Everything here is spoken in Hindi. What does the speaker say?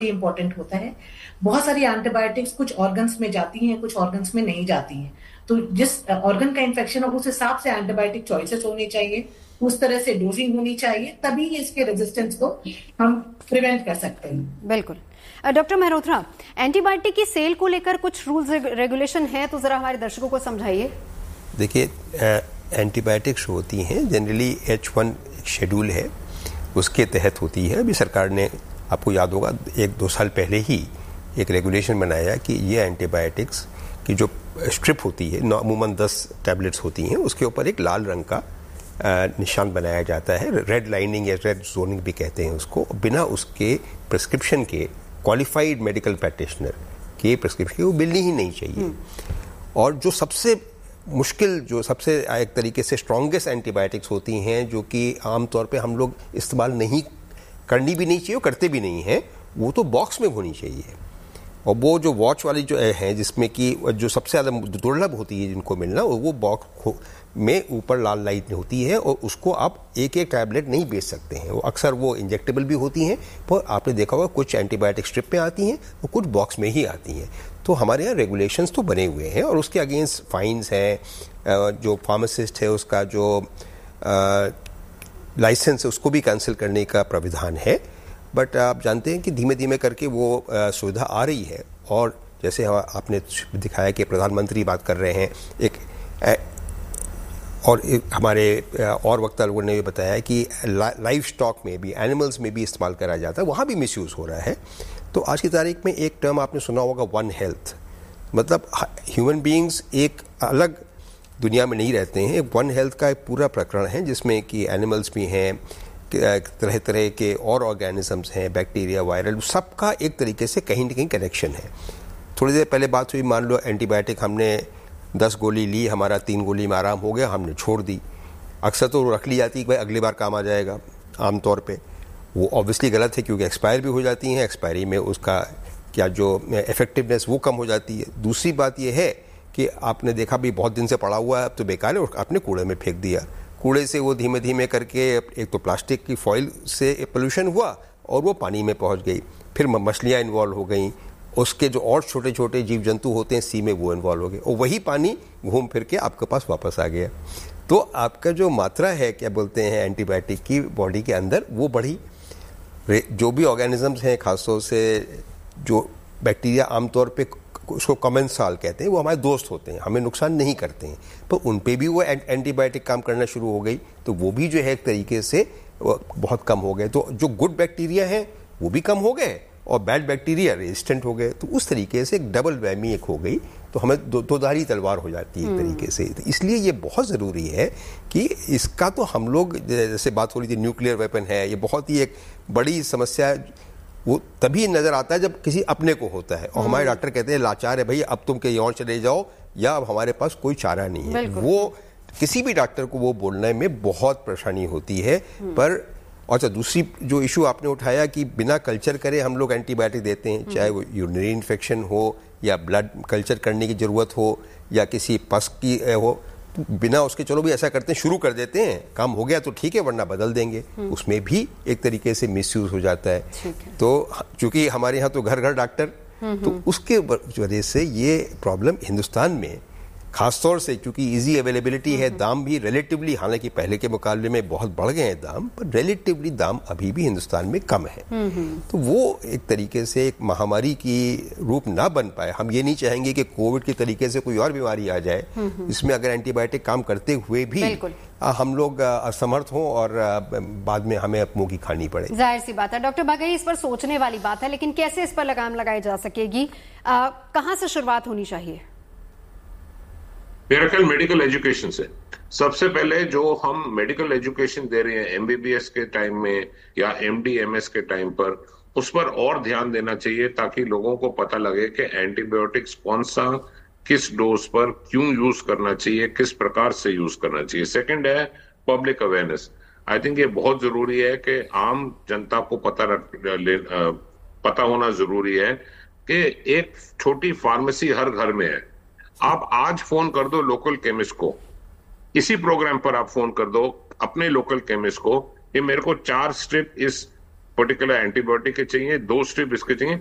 इंपॉर्टेंट होता है। बहुत सारी एंटीबायोटिक्स कुछ ऑर्गन्स में जाती हैं, कुछ ऑर्गन्स में नहीं जाती हैं। तो जिस ऑर्गन का इन्फेक्शन हो उस हिसाब से एंटीबायोटिक चॉइसेस होनी चाहिए, उस तरह से डोजिंग होनी चाहिए, तभी इसके रेजिस्टेंस को हम प्रिवेंट कर सकते हैं। बिल्कुल। डॉक्टर मेहरोत्रा, एंटीबायोटिक की सेल को लेकर कुछ रूल्स रेगुलेशन है तो जरा हमारे दर्शकों को समझाइए। देखिए, एंटीबायोटिक्स होती हैं जनरली H1 शेड्यूल है, उसके तहत होती है। अभी सरकार ने, आपको याद होगा, 1-2 साल पहले ही एक रेगुलेशन बनाया कि ये एंटीबायोटिक्स की जो स्ट्रिप होती है, अमूमन 10 टैबलेट्स होती हैं, उसके ऊपर एक लाल रंग का निशान बनाया जाता है, रेड लाइनिंग या रेड जोनिंग भी कहते हैं उसको, बिना उसके प्रिस्क्रिप्शन के, क्वालिफाइड मेडिकल प्रैक्टिशनर के प्रिस्क्रिप्शन के वो मिलनी ही नहीं चाहिए। और जो सबसे मुश्किल, जो सबसे एक तरीके से स्ट्रॉन्गेस्ट एंटीबायोटिक्स होती हैं, जो कि आमतौर पे हम लोग इस्तेमाल नहीं करनी भी नहीं चाहिए और करते भी नहीं हैं, वो तो बॉक्स में होनी चाहिए। और वो जो वॉच वाली जो है, जिसमें कि जो सबसे ज़्यादा दुर्लभ होती है जिनको मिलना, वो बॉक्स में ऊपर लाल लाइट होती है और उसको आप एक एक टैबलेट नहीं बेच सकते हैं। वो अक्सर वो इंजेक्टेबल भी होती हैं, पर आपने देखा होगा कुछ एंटीबायोटिक स्ट्रिप में आती हैं और कुछ बॉक्स में ही आती हैं। तो हमारे यहाँ रेगुलेशंस तो बने हुए हैं और उसके अगेंस्ट फाइन्स हैं। जो फार्मासिस्ट है उसका जो लाइसेंस है उसको भी कैंसिल करने का प्राविधान है। बट आप जानते हैं कि धीमे धीमे करके वो सुविधा आ रही है। और जैसे आपने दिखाया कि प्रधानमंत्री बात कर रहे हैं, और हमारे और वक्ता लोगों ने भी बताया कि लाइव स्टॉक में भी, एनिमल्स में भी इस्तेमाल करा जाता है, वहाँ भी मिसयूज़ हो रहा है। तो आज की तारीख में एक टर्म आपने सुना होगा, वन हेल्थ, मतलब ह्यूमन बीइंग्स एक अलग दुनिया में नहीं रहते हैं। वन हेल्थ का एक पूरा प्रकरण है जिसमें कि एनिमल्स भी हैं, तरह तरह के और ऑर्गेनिजम्स हैं, बैक्टीरिया, वायरल, सबका एक तरीके से कहीं ना कहीं कनेक्शन है। थोड़ी देर पहले बात हुई, मान लो एंटीबायोटिक हमने 10 गोली ली, हमारा 3 गोली में आराम हो गया, हमने छोड़ दी। अक्सर तो रख ली जाती है कि भाई अगली बार काम आ जाएगा। आमतौर पे वो ऑब्वियसली गलत है, क्योंकि एक्सपायर भी हो जाती हैं, एक्सपायरी में उसका क्या जो इफेक्टिवनेस वो कम हो जाती है। दूसरी बात ये है कि आपने देखा भी बहुत दिन से पड़ा हुआ है, अब तो बेकार है, और आपने कूड़े में फेंक दिया। कूड़े से वो धीमे धीमे करके एक तो प्लास्टिक की फॉइल से पोल्यूशन हुआ और वो पानी में पहुंच गई, फिर मछलियाँ इन्वॉल्व हो गई, उसके जो और छोटे छोटे जीव जंतु होते हैं सी में वो इन्वॉल्व हो गए, और वही पानी घूम फिर के आपके पास वापस आ गया। तो आपका जो मात्रा है, क्या बोलते हैं, एंटीबायोटिक की बॉडी के अंदर वो बढ़ी। जो भी ऑर्गेनिजम्स हैं, खासतौर से जो बैक्टीरिया आमतौर पे उसको कमेंसाल कहते हैं, वो हमारे दोस्त होते हैं, हमें नुकसान नहीं करते हैं, पर उन पे भी वो एंटीबायोटिक काम करना शुरू हो गई, तो वो भी जो है एक तरीके से बहुत कम हो गए। तो जो गुड बैक्टीरिया हैं वो भी कम हो गए और बैड बैक्टीरिया रेजिस्टेंट हो गए। तो उस तरीके से एक डबल वैमी एक हो गई, तो हमें दो-धारी तलवार हो जाती है एक तरीके से। तो इसलिए ये बहुत ज़रूरी है कि इसका तो हम लोग, जैसे बात हो रही थी न्यूक्लियर वेपन है, ये बहुत ही एक बड़ी समस्या, वो तभी नज़र आता है जब किसी अपने को होता है। और हमारे डॉक्टर कहते हैं लाचार है भाई, अब तुम कहीं और चले जाओ, या अब हमारे पास कोई चारा नहीं है। वो किसी भी डॉक्टर को वो बोलने में बहुत परेशानी होती है। पर अच्छा, दूसरी जो इशू आपने उठाया कि बिना कल्चर करे हम लोग एंटीबायोटिक देते हैं, चाहे वो यूरिनरी इन्फेक्शन हो या ब्लड कल्चर करने की ज़रूरत हो या किसी पस की हो, बिना उसके चलो भी ऐसा करते हैं, शुरू कर देते हैं, काम हो गया तो ठीक है, वरना बदल देंगे। उसमें भी एक तरीके से मिसयूज हो जाता है। तो चूंकि हमारे यहाँ तो घर घर डॉक्टर, तो उसके वजह से ये प्रॉब्लम हिंदुस्तान में खासतौर से, क्योंकि इजी अवेलेबिलिटी है, दाम भी रिलेटिवली, हालांकि पहले के मुकाबले में बहुत बढ़ गए हैं दाम, पर रिलेटिवली दाम अभी भी हिंदुस्तान में कम है। तो वो एक तरीके से एक महामारी की रूप ना बन पाए। हम ये नहीं चाहेंगे कि कोविड के तरीके से कोई और बीमारी आ जाए जिसमें अगर एंटीबायोटिक काम करते हुए भी हम लोग असमर्थ हों और बाद में हमें मुंह की खानी पड़े। जाहिर सी बात है डॉक्टर बागई, इस पर सोचने वाली बात है, लेकिन कैसे इस पर लगाम लगाई जा सकेगी, कहां से शुरुआत होनी चाहिए? मेरा ख्याल मेडिकल एजुकेशन से। सबसे पहले जो हम मेडिकल एजुकेशन दे रहे हैं एमबीबीएस के टाइम में या एमडी एमएस के टाइम पर, उस पर और ध्यान देना चाहिए ताकि लोगों को पता लगे कि एंटीबायोटिक्स कौन सा, किस डोज पर क्यों यूज करना चाहिए, किस प्रकार से यूज करना चाहिए। सेकंड है पब्लिक अवेयरनेस। आई थिंक ये बहुत जरूरी है कि आम जनता को पता होना जरूरी है कि एक छोटी फार्मेसी हर घर में है। आप आज फोन कर दो लोकल केमिस्ट को, इसी प्रोग्राम पर आप फोन कर दो अपने लोकल केमिस्ट को कि मेरे को 4 स्ट्रिप इस पर्टिकुलर एंटीबायोटिक के चाहिए, 2 स्ट्रिप इसके चाहिए,